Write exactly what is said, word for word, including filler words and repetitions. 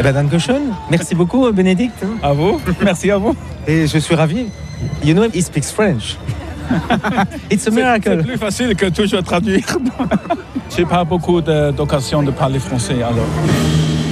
Eh ben, dankeschön. Merci beaucoup, Bénédicte. À vous, merci à vous. Et je suis ravi. You know, he speaks French. It's a miracle. C'est plus facile que toujours traduire. J'ai pas beaucoup de- d'occasion de parler français alors.